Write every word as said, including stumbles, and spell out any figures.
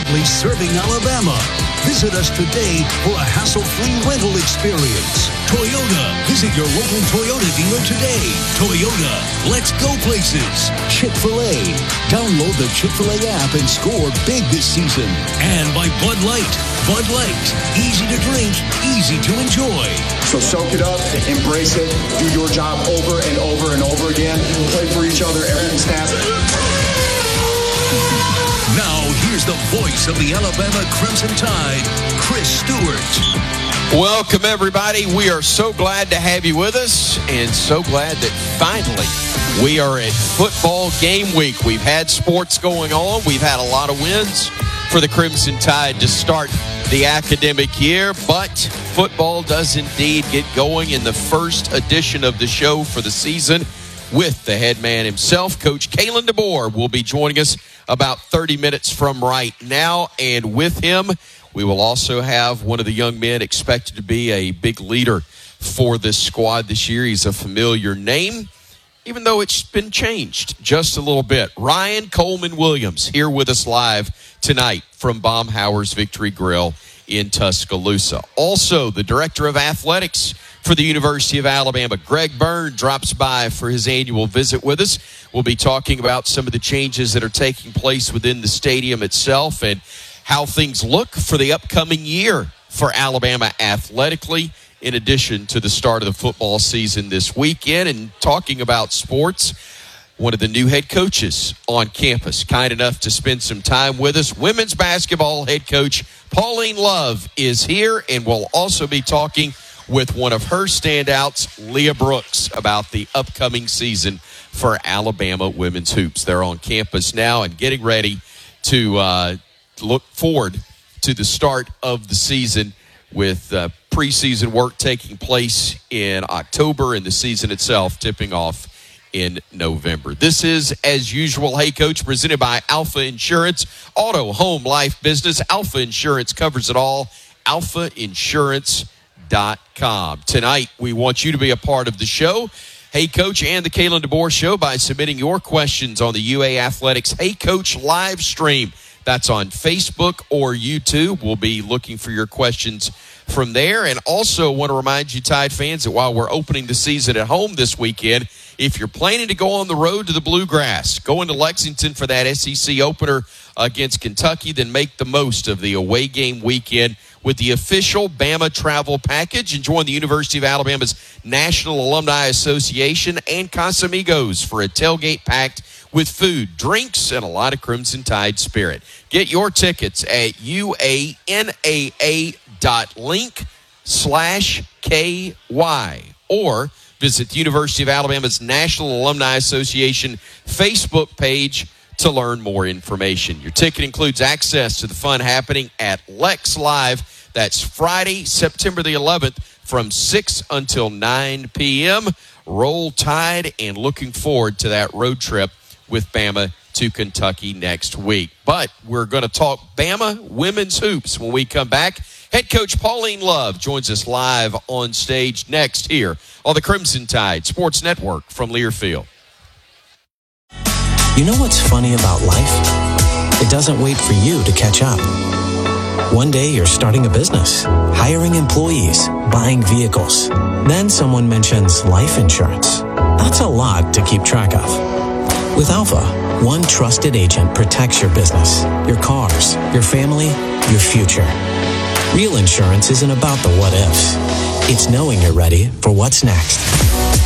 proudly serving Alabama. Visit us today for a hassle-free rental experience. Toyota. Visit your local Toyota dealer today. Toyota. Let's go places. Chick-fil-A. Download the Chick-fil-A app and score big this season. And by Bud Light. Bud Light. Easy to drink, easy to enjoy. So soak it up, embrace it, do your job over and over and over again. Play for each other, everything's happening. Now, here's the voice of the Alabama Crimson Tide, Chris Stewart. Welcome, everybody. We are so glad to have you with us, and so glad that finally we are at football game week. We've had sports going on. We've had a lot of wins for the Crimson Tide to start the academic year, but football does indeed get going in the first edition of the show for the season with the head man himself. Coach Kalen DeBoer will be joining us about thirty minutes from right now, and with him we will also have one of the young men expected to be a big leader for this squad this year. He's a familiar name, even though it's been changed just a little bit. Ryan Coleman Williams here with us live tonight from Baumhauer's Victory Grill in Tuscaloosa. Also, the Director of Athletics for the University of Alabama, Greg Byrne, drops by for his annual visit with us. We'll be talking about some of the changes that are taking place within the stadium itself and how things look for the upcoming year for Alabama athletically, in addition to the start of the football season this weekend. And talking about sports, one of the new head coaches on campus, kind enough to spend some time with us. Women's basketball head coach Pauline Love is here, and we'll also be talking with one of her standouts, Leah Brooks, about the upcoming season for Alabama women's hoops. They're on campus now and getting ready to uh, look forward to the start of the season, with uh, preseason work taking place in October and the season itself tipping off in November. This is, as usual, Hey Coach, presented by Alpha Insurance. Auto, home, life, business. Alpha Insurance covers it all. alpha insurance dot com. Tonight, we want you to be a part of the show, Hey Coach, and the Kalen DeBoer Show, by submitting your questions on the U A Athletics Hey Coach live stream. That's on Facebook or YouTube. We'll be looking for your questions from there. And also want to remind you, Tide fans, that while we're opening the season at home this weekend, if you're planning to go on the road to the Bluegrass, going to Lexington for that S E C opener against Kentucky, then make the most of the away game weekend with the official Bama travel package and join the University of Alabama's National Alumni Association and Casamigos for a tailgate packed with food, drinks, and a lot of Crimson Tide spirit. Get your tickets at uanaa dot link slash ky or visit the University of Alabama's National Alumni Association Facebook page to learn more information. Your ticket includes access to the fun happening at Lex Live. That's Friday, September the eleventh from six until nine p.m. Roll Tide, and looking forward to that road trip with Bama to Kentucky next week. But we're going to talk Bama women's hoops when we come back. Head coach Pauline Love joins us live on stage next here on the Crimson Tide Sports Network from Learfield. You know what's funny about life? It doesn't wait for you to catch up. One day you're starting a business, hiring employees, buying vehicles. Then someone mentions life insurance. That's a lot to keep track of. With Alpha, one trusted agent protects your business, your cars, your family, your future. Real insurance isn't about the what ifs. It's knowing you're ready for what's next.